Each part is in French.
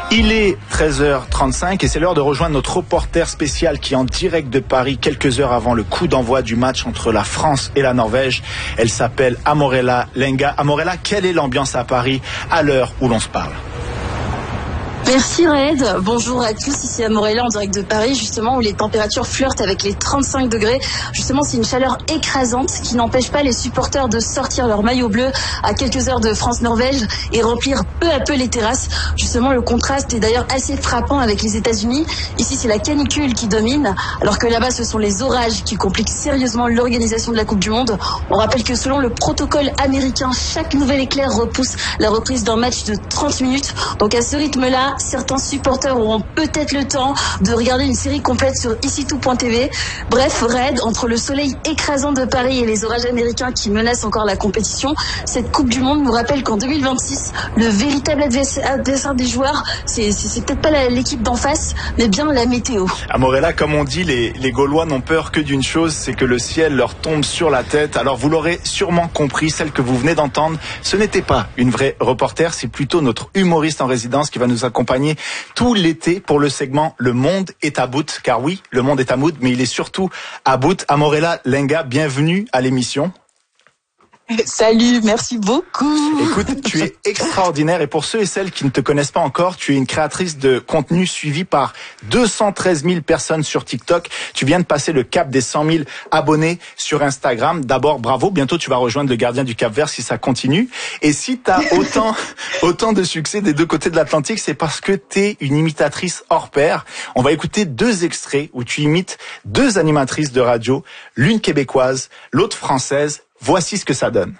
Il est 13h35 et c'est l'heure de rejoindre notre reporter spécial qui est en direct de Paris quelques heures avant le coup d'envoi du match entre la France et la Norvège. Elle s'appelle Amorella Lenga. Amorella, quelle est l'ambiance à Paris à l'heure où l'on se parle ? Merci Red, bonjour à tous, ici Amorella en direct de Paris, justement où les températures flirtent avec les 35 degrés. Justement, c'est une chaleur écrasante qui n'empêche pas les supporters de sortir leur maillot bleu à quelques heures de France-Norvège et remplir peu à peu les terrasses. Justement, le contraste est d'ailleurs assez frappant avec les États-Unis. Ici, c'est la canicule qui domine, alors que là-bas, ce sont les orages qui compliquent sérieusement l'organisation de la Coupe du Monde. On rappelle que selon le protocole américain, chaque nouvel éclair repousse la reprise d'un match de 30 minutes. Donc à ce rythme-là, certains supporters auront peut-être le temps de regarder une série complète sur icitout.tv. Bref, Red, entre le soleil écrasant de Paris et les orages américains qui menacent encore la compétition, cette Coupe du Monde nous rappelle qu'en 2026, le véritable adversaire des joueurs, c'est peut-être pas l'équipe d'en face, mais bien la météo. Amorella, comme on dit, les Gaulois n'ont peur que d'une chose, c'est que le ciel leur tombe sur la tête. Alors vous l'aurez sûrement compris, celle que vous venez d'entendre, ce n'était pas une vraie reporter, c'est plutôt notre humoriste en résidence qui va nous accompagner tout l'été pour le segment Le Monde est à bout. Car oui, le monde est à bout, mais il est surtout à bout. Amorella Lenga, bienvenue à l'émission. Salut, merci beaucoup. Écoute, tu es extraordinaire et pour ceux et celles qui ne te connaissent pas encore, tu es une créatrice de contenu suivie par 213 000 personnes sur TikTok. Tu viens de passer le cap des 100 000 abonnés sur Instagram. D'abord, bravo. Bientôt, tu vas rejoindre le gardien du Cap-Vert si ça continue. Et si tu as autant de succès des deux côtés de l'Atlantique, c'est parce que tu es une imitatrice hors pair. On va écouter 2 extraits où tu imites 2 animatrices de radio, l'une québécoise, l'autre française. Voici ce que ça donne.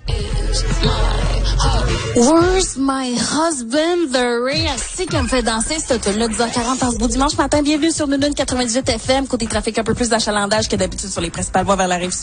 Where's my husband? The Ray, c'est qui me fait danser cette tune-là, 10h40 en ce beau dimanche matin. Bienvenue sur Nounoun 98 FM. Côté trafic, un peu plus d'achalandage que d'habitude sur les principales voies vers la rive